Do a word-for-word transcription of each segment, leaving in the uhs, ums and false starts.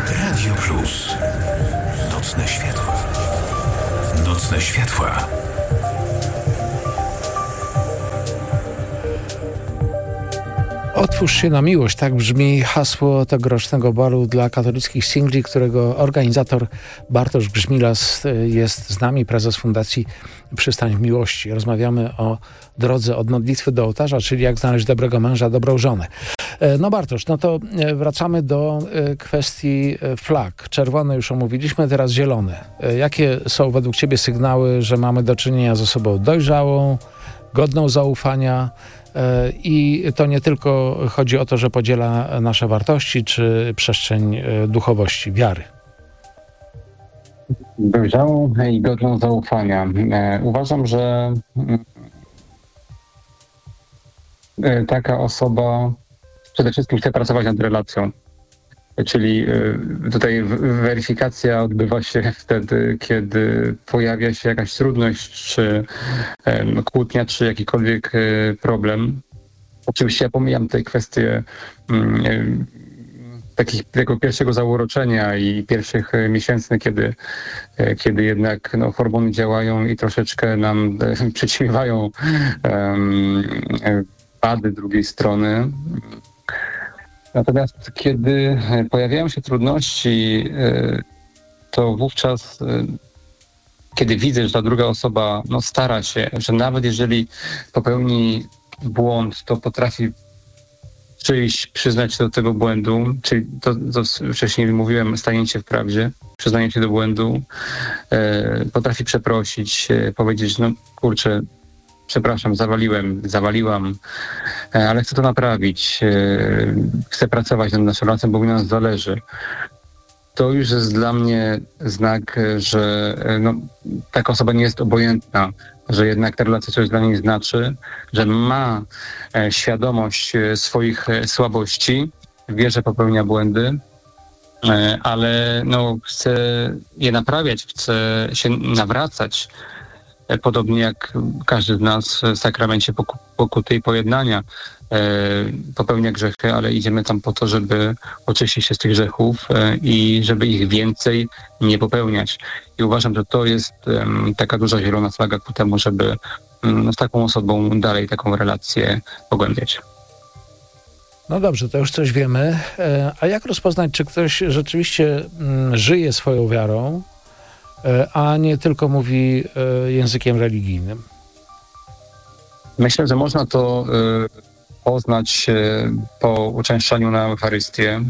Radio Plus. Nocne światła. Nocne światła. Otwórz się na miłość, tak brzmi hasło tegorocznego balu dla katolickich singli, którego organizator Bartosz Grzmilas jest z nami, prezes Fundacji Przystań w Miłości. Rozmawiamy o drodze od modlitwy do ołtarza, czyli jak znaleźć dobrego męża, dobrą żonę. No Bartosz, no to wracamy do kwestii flag. Czerwone już omówiliśmy, teraz zielone. Jakie są według Ciebie sygnały, że mamy do czynienia z osobą dojrzałą, godną zaufania? I to nie tylko chodzi o to, że podziela nasze wartości czy przestrzeń duchowości, wiary. Dojrzałą i godną zaufania. Uważam, że taka osoba przede wszystkim chce pracować nad relacją. Czyli tutaj weryfikacja odbywa się wtedy, kiedy pojawia się jakaś trudność, czy kłótnia, czy jakikolwiek problem. Oczywiście ja pomijam tej kwestię takich, tego pierwszego zauroczenia i pierwszych miesięcy, kiedy, kiedy jednak no, hormony działają i troszeczkę nam przyćmiewają um, wady drugiej strony. Natomiast kiedy pojawiają się trudności, to wówczas, kiedy widzę, że ta druga osoba no, stara się, że nawet jeżeli popełni błąd, to potrafi przyjść, przyznać się do tego błędu, czyli to, co wcześniej mówiłem, stanięcie w prawdzie, przyznanie się do błędu, potrafi przeprosić, powiedzieć, no kurczę, przepraszam, zawaliłem, zawaliłam, ale chcę to naprawić. Chcę pracować nad naszą relacją, bo mi na nas zależy. To już jest dla mnie znak, że no, taka osoba nie jest obojętna, że jednak ta relacja coś dla niej znaczy, że ma świadomość swoich słabości, wie, że popełnia błędy, ale no, chce je naprawiać, chce się nawracać. Podobnie jak każdy z nas w sakramencie pokuty i pojednania popełnia grzechy, ale idziemy tam po to, żeby oczyścić się z tych grzechów i żeby ich więcej nie popełniać. I uważam, że to jest taka duża zielona flaga ku temu, żeby z taką osobą dalej taką relację pogłębiać. No dobrze, to już coś wiemy. A jak rozpoznać, czy ktoś rzeczywiście żyje swoją wiarą, a nie tylko mówi językiem religijnym? Myślę, że można to poznać po uczęszczaniu na Eucharystię,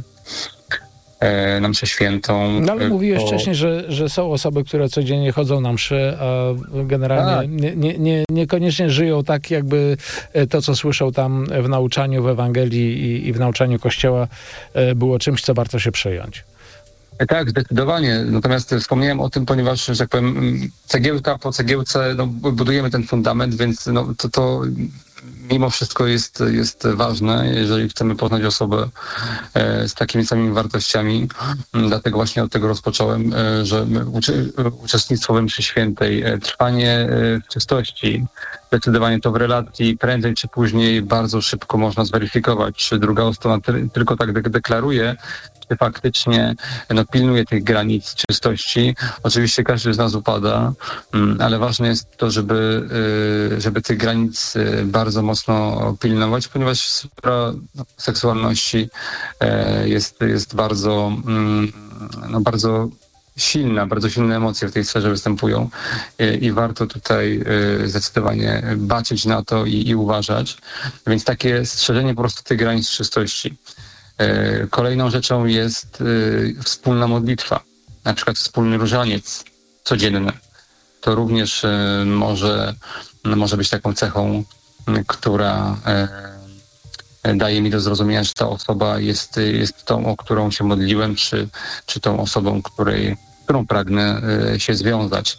na mszę świętą. No ale mówiłeś po... wcześniej, że, że są osoby, które codziennie chodzą na mszę, a generalnie tak. nie, nie, nie, niekoniecznie żyją tak, jakby to, co słyszą tam w nauczaniu, w Ewangelii i, i w nauczaniu Kościoła było czymś, co warto się przejąć. Tak, zdecydowanie. Natomiast wspomniałem o tym, ponieważ, że tak powiem, cegiełka po cegiełce no, budujemy ten fundament, więc no, to, to mimo wszystko jest, jest ważne, jeżeli chcemy poznać osobę e, z takimi samymi wartościami. Dlatego właśnie od tego rozpocząłem, e, że uczy, uczestnictwo we mszy świętej, e, trwanie e, w czystości, zdecydowanie to w relacji prędzej czy później bardzo szybko można zweryfikować, czy druga strona ty, tylko tak de- deklaruje, czy faktycznie no, pilnuje tych granic czystości. Oczywiście każdy z nas upada, ale ważne jest to, żeby, żeby tych granic bardzo mocno pilnować, ponieważ sprawa seksualności jest, jest bardzo, no, bardzo silna, bardzo silne emocje w tej sferze występują i warto tutaj zdecydowanie baczyć na to i, i uważać. Więc takie strzeżenie po prostu tych granic czystości. Kolejną rzeczą jest wspólna modlitwa, na przykład wspólny różaniec codzienny. To również może, może być taką cechą, która daje mi do zrozumienia, że ta osoba jest, jest tą, o którą się modliłem, czy, czy tą osobą, której, którą pragnę się związać.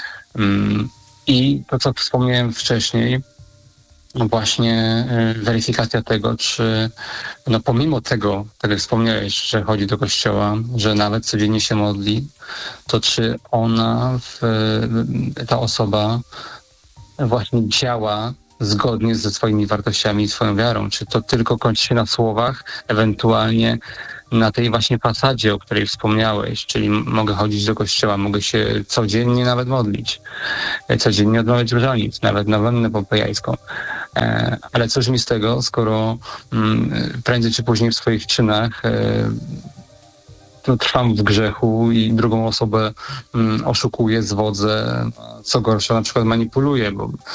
I to, co wspomniałem wcześniej, no właśnie weryfikacja tego, czy no pomimo tego, tak jak wspomniałeś, że chodzi do kościoła, że nawet codziennie się modli, to czy ona, ta osoba właśnie działa zgodnie ze swoimi wartościami i swoją wiarą, czy to tylko kończy się na słowach, ewentualnie na tej właśnie fasadzie, o której wspomniałeś, czyli mogę chodzić do kościoła, mogę się codziennie nawet modlić, codziennie odmawiać różaniec, nawet nowennę pompejańską. Ale cóż mi z tego, skoro prędzej czy później w swoich czynach to trwam w grzechu i drugą osobę oszukuję, zwodzę, co gorsza, na przykład manipuluję, bo